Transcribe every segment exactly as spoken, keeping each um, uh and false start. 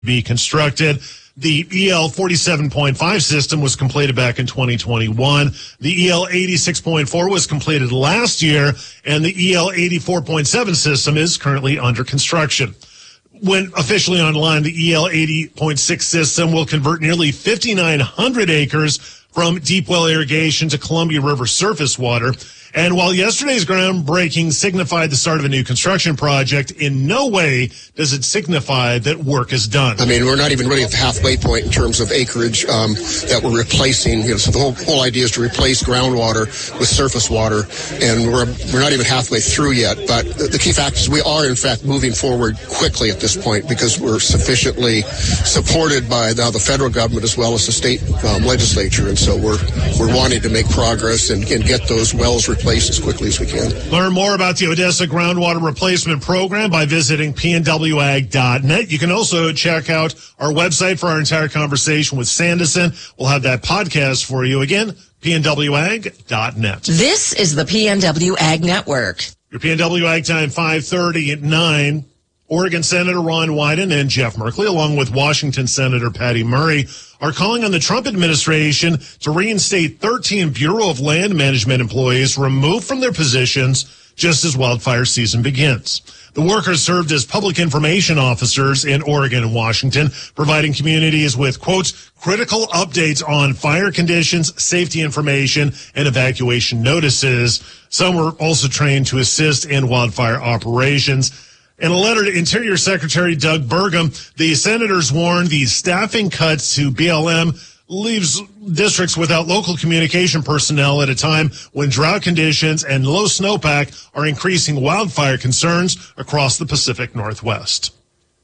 be constructed. The E L forty-seven point five system was completed back in twenty twenty-one. The E L eighty-six point four was completed last year, and the E L eighty-four point seven system is currently under construction. When officially online, the E L eighty point six system will convert nearly fifty-nine hundred acres from deep well irrigation to Columbia River surface water. And while yesterday's groundbreaking signified the start of a new construction project, in no way does it signify that work is done. I mean, we're not even really at the halfway point in terms of acreage um, that we're replacing. You know, so the whole, whole idea is to replace groundwater with surface water, and we're we're not even halfway through yet. But the, the key fact is we are, in fact, moving forward quickly at this point because we're sufficiently supported by now the federal government as well as the state um, legislature, and so we're we're wanting to make progress and, and get those wells replaced place as quickly as we can. Learn more about the Odessa Groundwater Replacement Program by visiting P N W ag dot net. You can also check out our website for our entire conversation with Sanderson. We'll have that podcast for you. Again, P N W ag dot net. This is the P N W Ag Network. Your P N W Ag Time, five thirty at nine. Oregon Senator Ron Wyden and Jeff Merkley, along with Washington Senator Patty Murray, are calling on the Trump administration to reinstate thirteen Bureau of Land Management employees removed from their positions just as wildfire season begins. The workers served as public information officers in Oregon and Washington, providing communities with, quote, critical updates on fire conditions, safety information, and evacuation notices. Some were also trained to assist in wildfire operations. In a letter to Interior Secretary Doug Burgum, the senators warned the staffing cuts to B L M leaves districts without local communication personnel at a time when drought conditions and low snowpack are increasing wildfire concerns across the Pacific Northwest.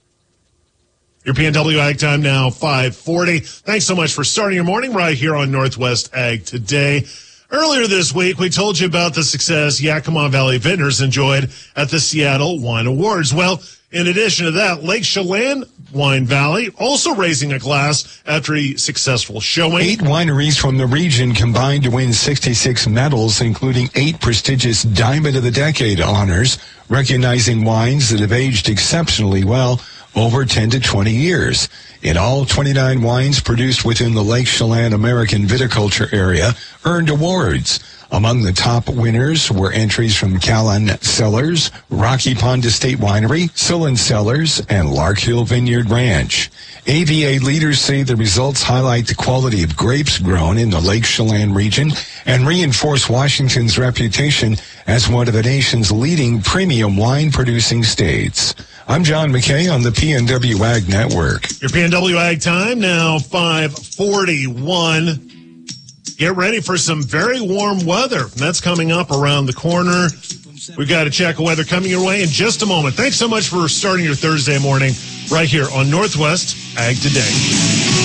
Your P N W Ag Time now, five forty. Thanks so much for starting your morning right here on Northwest Ag Today. Earlier this week, we told you about the success Yakima Valley Vintners enjoyed at the Seattle Wine Awards. Well, in addition to that, Lake Chelan Wine Valley also raising a glass after a successful showing. Eight wineries from the region combined to win sixty-six medals, including eight prestigious Diamond of the Decade honors, recognizing wines that have aged exceptionally well over ten to twenty years. In all, twenty-nine wines produced within the Lake Chelan American viticulture area earned awards. Among the top winners were entries from Callan Cellars, Rocky Pond Estate Winery, Sillin Cellars, and Lark Hill Vineyard Ranch. A V A leaders say the results highlight the quality of grapes grown in the Lake Chelan region and reinforce Washington's reputation as one of the nation's leading premium wine-producing states. I'm John McKay on the P N W Ag Network. Your P N W Ag Time now, five forty-one. Get ready for some very warm weather. That's coming up around the corner. We've got a check of weather coming your way in just a moment. Thanks so much for starting your Thursday morning right here on Northwest Ag Today.